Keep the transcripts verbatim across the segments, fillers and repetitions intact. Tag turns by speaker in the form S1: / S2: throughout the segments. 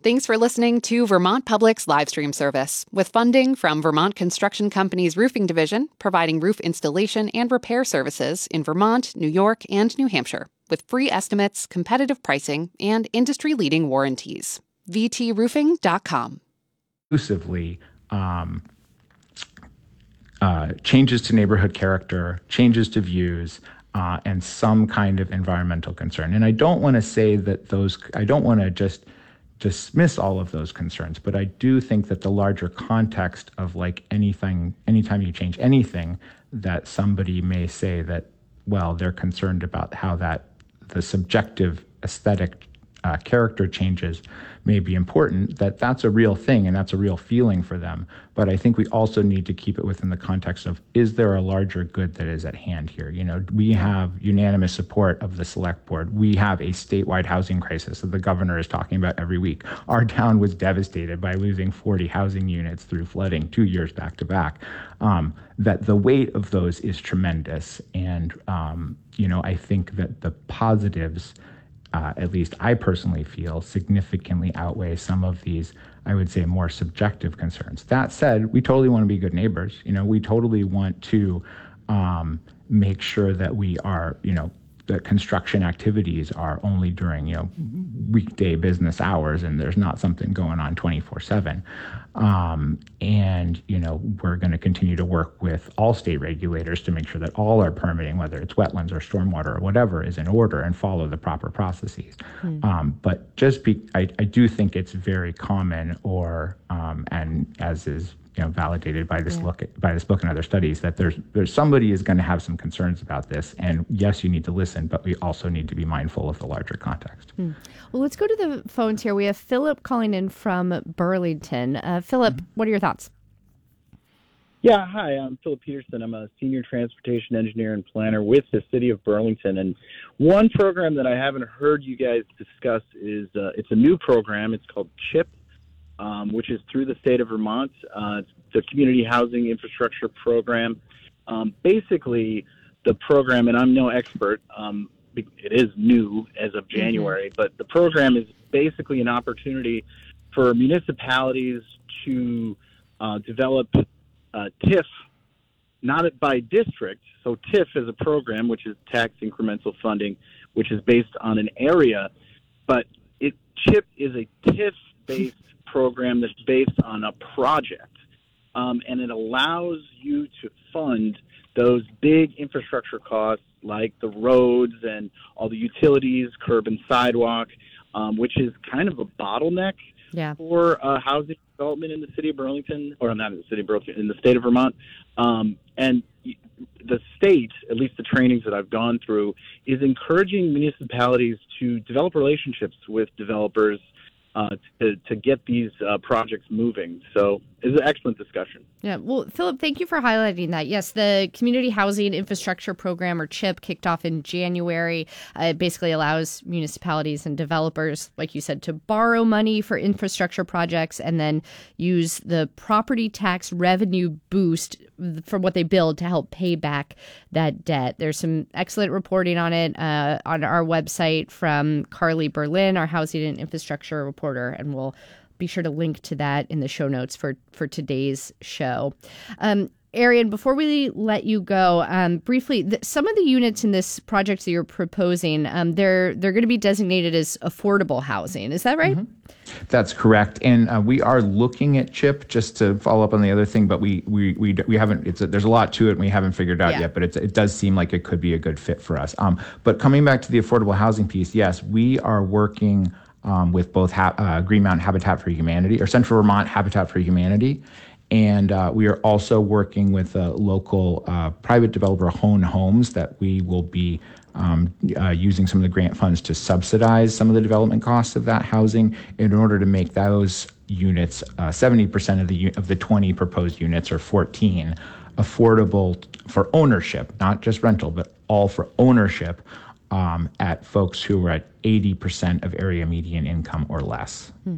S1: Thanks for listening to Vermont Public's live stream service, with funding from Vermont Construction Company's Roofing Division, providing roof installation and repair services in Vermont, New York, and New Hampshire, with free estimates, competitive pricing, and industry-leading warranties. v t roofing dot com.
S2: Exclusively, um, uh, changes to neighborhood character, changes to views, uh, and some kind of environmental concern. And I don't want to say that those, I don't want to just dismiss all of those concerns, but I do think that the larger context of like anything, anytime you change anything, that somebody may say that, well, they're concerned about how that the subjective aesthetic uh, character changes may be important, that that's a real thing and that's a real feeling for them. But I think we also need to keep it within the context of, is there a larger good that is at hand here? You know, we have unanimous support of the select board. We have a statewide housing crisis that the governor is talking about every week. Our town was devastated by losing forty housing units through flooding two years back to back. Um, that the weight of those is tremendous. And, um, you know, I think that the positives, Uh, at least I personally feel, significantly outweigh some of these, I would say, more subjective concerns. That said, we totally want to be good neighbors. You know, we totally want to um, make sure that we are, you know, that construction activities are only during, you know, weekday business hours and there's not something going on twenty-four seven. Um, and, you know, we're going to continue to work with all state regulators to make sure that all our permitting, whether it's wetlands or stormwater or whatever, is in order and follow the proper processes. Mm. Um, but just be, I, I do think it's very common or, um, and as is, you know, validated by this yeah. look at, by this book and other studies, that there's there's somebody is going to have some concerns about this. And yes, you need to listen, but we also need to be mindful of the larger context. Hmm.
S3: Well, let's go to the phones here. We have Philip calling in from Burlington. Uh, Philip, mm-hmm. what are your thoughts?
S4: Yeah, hi, I'm Philip Peterson. I'm a senior transportation engineer and planner with the city of Burlington. And one program that I haven't heard you guys discuss is uh, it's a new program. It's called CHIP. Um, which is through the state of Vermont. Uh, it's the Community Housing Infrastructure Program. Um, basically, the program, and I'm no expert, um, it is new as of January, mm-hmm. but the program is basically an opportunity for municipalities to uh, develop uh, T I F, not by district. So T I F is a program, which is tax incremental funding, which is based on an area, but it CHIP is a T I F-based program that's based on a project, um, and it allows you to fund those big infrastructure costs like the roads and all the utilities, curb and sidewalk, um, which is kind of a bottleneck yeah. for uh, housing development in the city of Burlington, or not in the city of Burlington, in the state of Vermont. Um, and the state, at least the trainings that I've gone through, is encouraging municipalities to develop relationships with developers Uh, to, to get these uh, projects moving. So it's an excellent discussion.
S3: Yeah. Well, Philip, thank you for highlighting that. Yes, the Community Housing Infrastructure Program, or CHIP, kicked off in January. Uh, it basically allows municipalities and developers, like you said, to borrow money for infrastructure projects and then use the property tax revenue boost from what they build to help pay back that debt. There's some excellent reporting on it uh, on our website from Carly Berlin, our housing and infrastructure reporter, and we'll be sure to link to that in the show notes for, for today's show. Um, Arian, before we let you go, um, briefly, th- some of the units in this project that you're proposing, um, they're they're going to be designated as affordable housing. Is that right?
S2: Mm-hmm. That's correct. And uh, we are looking at CHIP, just to follow up on the other thing, but we we we, we haven't. It's a, there's a lot to it, and we haven't figured out yeah. yet. But it's, it does seem like it could be a good fit for us. Um, but coming back to the affordable housing piece, yes, we are working um, with both ha- uh, Green Mountain Habitat for Humanity or Central Vermont Habitat for Humanity. And uh, we are also working with a local uh, private developer, Hone Homes, that we will be um, uh, using some of the grant funds to subsidize some of the development costs of that housing in order to make those units, uh, seventy percent of the of the twenty proposed units, or fourteen, affordable for ownership, not just rental, but all for ownership um, at folks who are at eighty percent of area median income or less.
S3: Hmm.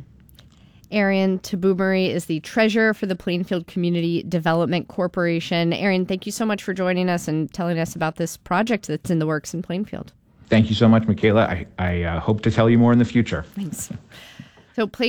S3: Arian Taboomery is the treasurer for the Plainfield Community Development Corporation. Arian, thank you so much for joining us and telling us about this project that's in the works in Plainfield.
S2: Thank you so much, Michaela. I, I uh, hope to tell you more in the future.
S3: Thanks. So